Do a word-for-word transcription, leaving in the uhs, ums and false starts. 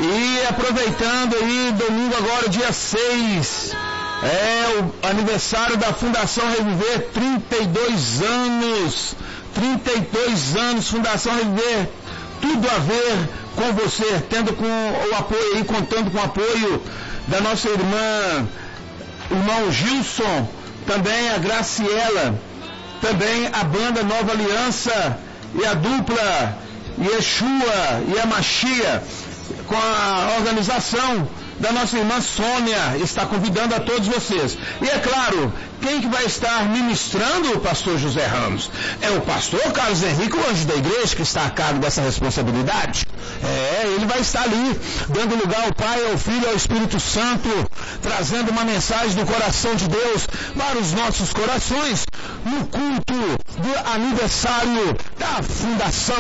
E aproveitando aí, domingo agora, dia seis, é o aniversário da Fundação Reviver, trinta e dois anos, trinta e dois anos, Fundação Reviver, tudo a ver com você, tendo com o apoio aí, contando com o apoio da nossa irmã, irmão Gilson, também a Graciela, também a banda Nova Aliança e a dupla Yeshua e a Machia, com a organização da nossa irmã Sônia, está convidando a todos vocês. E é claro, quem que vai estar ministrando o pastor José Ramos? É o pastor Carlos Henrique, o anjo da igreja, que está a cargo dessa responsabilidade. É, ele vai estar ali, dando lugar ao Pai, ao Filho e ao Espírito Santo, trazendo uma mensagem do coração de Deus para os nossos corações, no culto do aniversário da Fundação